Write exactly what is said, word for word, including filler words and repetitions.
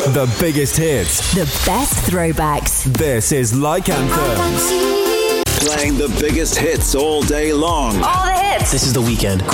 The biggest hits. The best throwbacks. This is Like Anthems. Playing the biggest hits all day long. All the hits. This is The Weeknd.